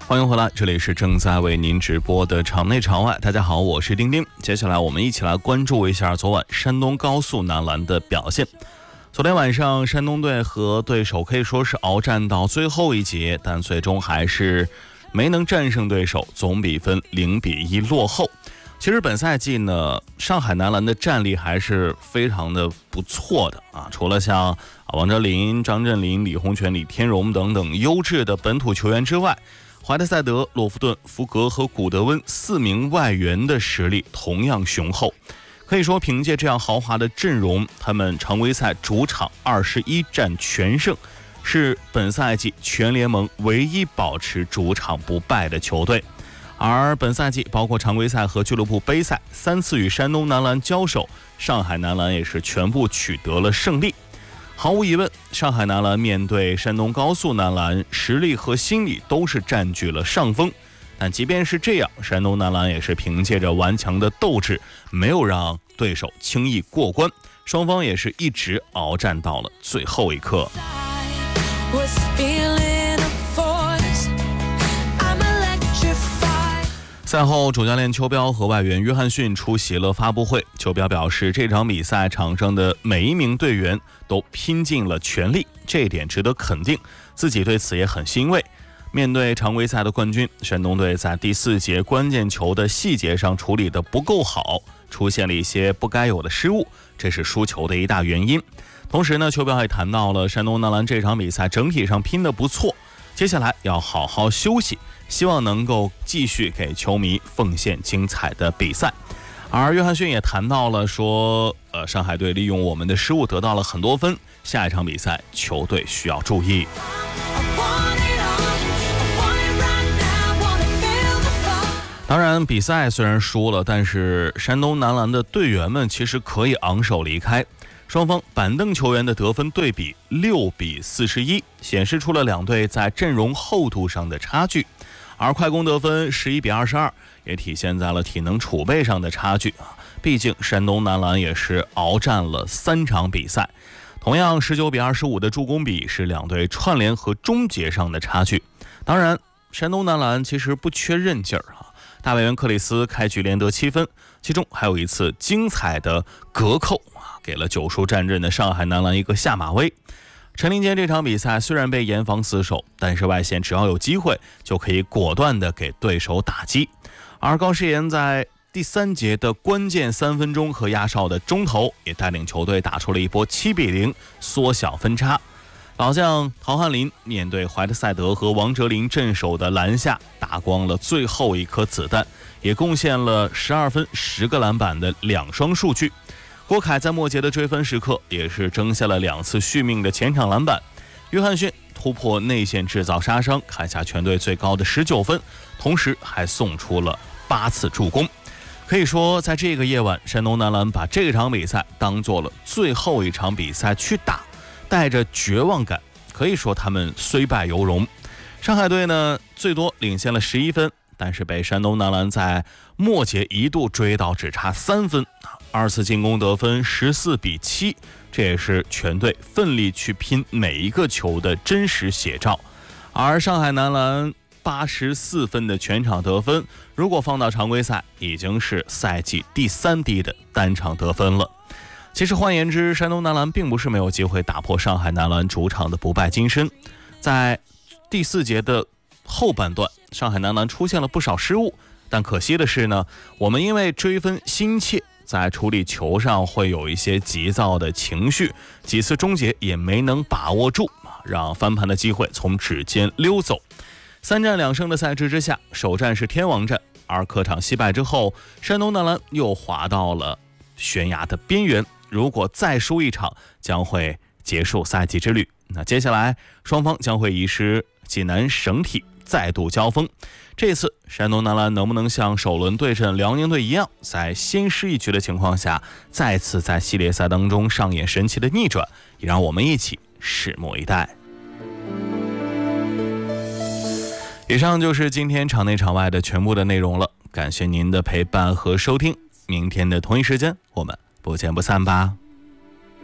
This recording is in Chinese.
欢迎回来，这里是正在为您直播的场内场外。大家好，我是丁丁。接下来我们一起来关注一下昨晚山东高速男篮的表现。昨天晚上山东队和对手可以说是鏖战到最后一节，但最终还是没能战胜对手，总比分0-1落后。其实本赛季呢，上海男篮的战力还是非常的不错的啊，除了像王哲林、张镇麟、李洪权、李天荣等等优质的本土球员之外，怀特塞德、洛夫顿、福格和古德温4名外援的实力同样雄厚。可以说凭借这样豪华的阵容，他们常规赛主场21战全胜，是本赛季全联盟唯一保持主场不败的球队。而本赛季包括常规赛和俱乐部杯赛3次与山东男篮交手，上海男篮也是全部取得了胜利。毫无疑问，上海男篮面对山东高速男篮，实力和心理都是占据了上风。但即便是这样，山东男篮也是凭借着顽强的斗志，没有让对手轻易过关，双方也是一直鏖战到了最后一刻。赛后，主教练邱彪和外援约翰逊出席了发布会。邱彪表示，这场比赛场上的每一名队员都拼尽了全力，这一点值得肯定，自己对此也很欣慰。面对常规赛的冠军，山东队在第4节关键球的细节上处理得不够好，出现了一些不该有的失误，这是输球的一大原因。同时呢，邱彪也谈到了山东男篮这场比赛整体上拼得不错，接下来要好好休息，希望能够继续给球迷奉献精彩的比赛。而约翰逊也谈到了说，上海队利用我们的失误得到了很多分，下一场比赛球队需要注意。当然，比赛虽然输了，但是山东男篮的队员们其实可以昂首离开。双方板凳球员的得分对比6-41，显示出了两队在阵容厚度上的差距。而快攻得分11-22，也体现在了体能储备上的差距啊。毕竟山东男篮也是鏖战了3场比赛。同样19-25的助攻比是两队串联和终结上的差距。当然，山东男篮其实不缺韧劲儿啊。大外援克里斯开局连得7分，其中还有一次精彩的隔扣啊，给了9输战阵的上海男篮一个下马威。陈林坚这场比赛虽然被严防死守，但是外线只要有机会就可以果断地给对手打击。而高诗岩在第3节的关键3分钟和压哨的中投，也带领球队打出了一波7-0，缩小分差。老将陶汉林面对怀特塞德和王哲林镇守的篮下，打光了最后一颗子弹，也贡献了12分10个篮板的2双数据。郭凯在末节的追分时刻也是争下了2次续命的前场篮板。约翰逊突破内线制造杀伤，砍下全队最高的19分，同时还送出了8次助攻。可以说在这个夜晚，山东男篮把这场比赛当做了最后一场比赛去打，带着绝望感，可以说他们虽败犹荣。上海队呢，最多领先了11分，但是被山东男篮在末节一度追到只差3分，2次进攻得分14-7，这也是全队奋力去拼每一个球的真实写照。而上海男篮84分的全场得分，如果放到常规赛，已经是赛季第3低的单场得分了。其实换言之，山东男篮并不是没有机会打破上海男篮主场的不败金身。在第4节的后半段，上海男篮出现了不少失误，但可惜的是呢，我们因为追分心切，在处理球上会有一些急躁的情绪，几次终结也没能把握住，让翻盘的机会从指尖溜走。3战2胜的赛制之下，首战是天王战，而客场惜败之后，山东男篮又滑到了悬崖的边缘，如果再输一场，将会结束赛季之旅。那接下来双方将会移师济南省体再度交锋。这次山东男篮能不能像首轮对阵辽宁队一样，在先失一局的情况下，再次在系列赛当中上演神奇的逆转，也让我们一起拭目以待。以上就是今天场内场外的全部的内容了，感谢您的陪伴和收听。明天的同一时间，我们不见不散吧。